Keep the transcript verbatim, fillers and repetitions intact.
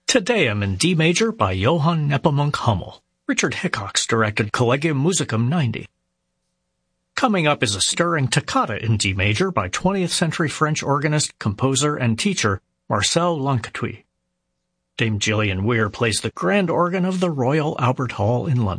Te Deum in D major by Johann Nepomuk Hummel. Richard Hickox directed Collegium Musicum ninety. Coming up is a stirring toccata in D major by twentieth century French organist, composer, and teacher Marcel Lancatui. Dame Gillian Weir plays the grand organ of the Royal Albert Hall in London.